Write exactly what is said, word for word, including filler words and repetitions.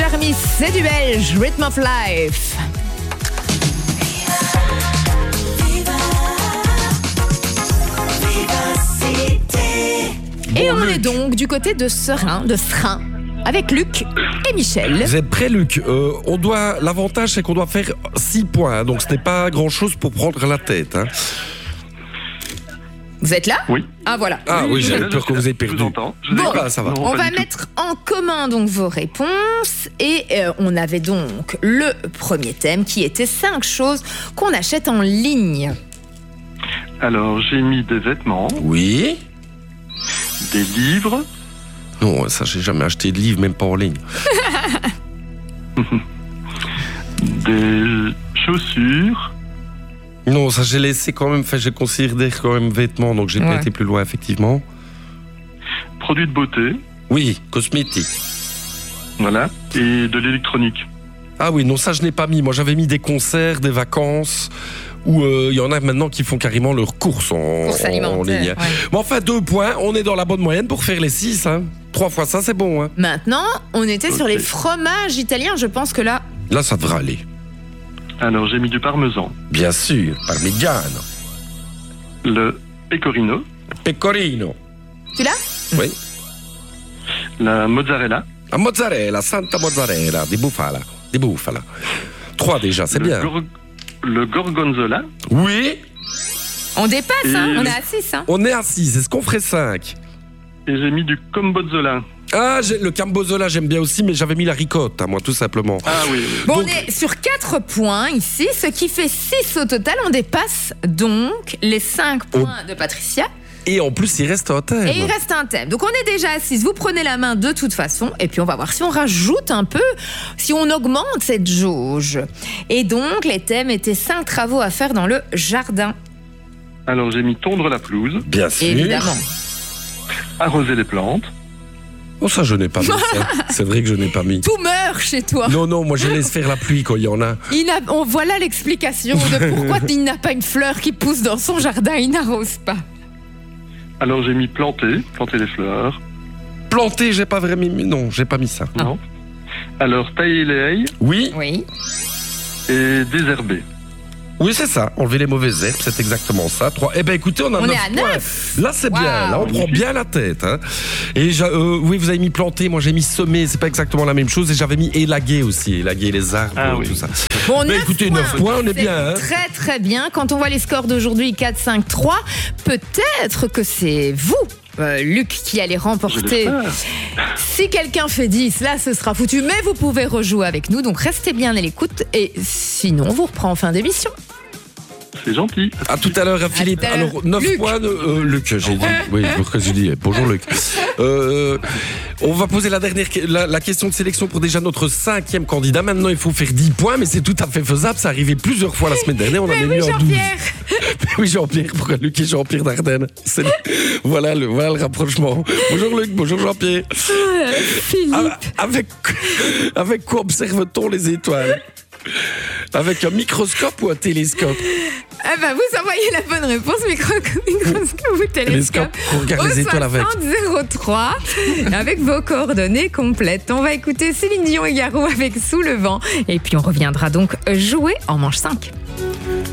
Jeremy, c'est du belge, Rhythm of Life. Et Bon, on Luc. est donc du côté de Serein, de Serein, avec Luc et Michel. Vous êtes prêts, Luc? euh, on doit, L'avantage, c'est qu'on doit faire six points, hein, donc ce n'est pas grand-chose pour prendre la tête. Hein. Vous êtes là? Oui. Ah voilà. Ah oui, Je j'avais suis là, peur je que suis vous là. ayez perdu. Je vous entends. Je vous Bon, écoute. Ah, ça va. Non, On pas va du tout. mettre en commun donc vos réponses et euh, on avait donc le premier thème qui était cinq choses qu'on achète en ligne. Alors, j'ai mis des vêtements, Oui. des livres, Non, ça, j'ai jamais acheté de livre, même pas en ligne. des chaussures, Non, ça, j'ai laissé quand même, enfin, j'ai considéré quand même vêtements, donc j'ai pas Ouais. été plus loin, effectivement. produits de beauté, Oui, cosmétiques. voilà, et de l'électronique. Ah oui, non, ça, je n'ai pas mis. Moi, j'avais mis des concerts, des vacances, où il y en a maintenant qui font carrément leurs courses en, Courses en- en alimentaires, ligne. ouais. Mais enfin, deux points, on est dans la bonne moyenne pour faire les six. Hein. Trois fois ça, c'est bon. Hein. Maintenant, on était sur Ok. les fromages italiens. Je pense que là, Là, ça devrait aller. Alors, j'ai mis du parmesan, Bien sûr, parmigiano, le pecorino, pecorino, tu l'as? oui, la mozzarella, la mozzarella, santa mozzarella, di bufala, di bufala. Trois déjà, c'est le, bien. gor- le gorgonzola, Oui, On dépasse, Et hein, on le- est à six. Hein. on est à six. Est-ce qu'on ferait cinq? et j'ai mis du combozzola. Ah, j'ai- le cambozola, j'aime bien aussi, mais j'avais mis la ricotta, moi, tout simplement. Ah oui, oui. Bon, Donc- on est sur quatre points ici, ce qui fait six au total. On dépasse donc les cinq points de Patricia. Et en plus, il reste un thème. Et il reste un thème. Donc on est déjà à six. Vous prenez la main de toute façon. Et puis on va voir si on rajoute un peu, si on augmente cette jauge. Et donc les thèmes étaient cinq travaux à faire dans le jardin. Alors, j'ai mis tondre la pelouse, Bien sûr. Évidemment. arroser les plantes, Oh, ça, je n'ai pas mis ça. C'est vrai que je n'ai pas mis. Tout meurt chez toi. Non, non, moi, je laisse faire la pluie quand il y en a. Il n'a- on, voilà l'explication de pourquoi il n'a pas une fleur qui pousse dans son jardin. Il n'arrose pas. alors j'ai mis planter, planter les fleurs, Planter, j'ai pas vraiment mis. Non, j'ai pas mis ça. non. Alors, tailler les haies Oui, Oui. et désherber. oui, c'est ça. Enlever les mauvaises herbes, c'est exactement ça. Trois. Eh ben, écoutez, on a On neuf est à points. neuf. Là, c'est bien. Waouh. Là, on prend bien la tête. Hein. Et j'a- euh, oui, vous avez mis planter. Moi, j'ai mis semer. C'est pas exactement la même chose. Et j'avais mis élaguer aussi. Élaguer les arbres, Ah euh, oui. tout ça. Bon, Mais neuf écoutez, neuf points, on est C'est bien. Hein. Très très bien. Quand on voit les scores d'aujourd'hui, quatre, cinq, trois, peut-être que c'est vous, euh, Luc, qui allez Je remporter. l'espère. Si quelqu'un fait dix, là ce sera foutu. Mais vous pouvez rejouer avec nous, donc restez bien à l'écoute. Et sinon, on vous reprend en fin d'émission. C'est gentil. À tout à l'heure, à Philippe. tout à l'heure. Alors, neuf Luc. points. De, euh, Luc, j'ai dit. Oui, Luc, j'ai dit. Bonjour, Luc. Euh, on va poser la dernière la, la question de sélection pour déjà notre cinquième candidat. Maintenant, il faut faire dix points, mais c'est tout à fait faisable. Ça arrivait plusieurs fois la semaine dernière. On en a Mais mis oui, en douze. Jean-Pierre. Oui, Jean-Pierre. Pourquoi Luc et Jean-Pierre d'Ardenne? C'est le- voilà, le, voilà le rapprochement. Bonjour, Luc. Bonjour, Jean-Pierre. Philippe. Ah, Avec, avec quoi observe-t-on les étoiles? Avec un microscope ou un télescope? Ah bah, vous envoyez la bonne réponse, micro- microscope ou télescope, Télescope, on regarde au les étoiles avec. soixante zéro trois avec vos coordonnées complètes. On va écouter Céline Dion et Garou avec Sous le vent. Et puis on reviendra donc jouer en manche cinq.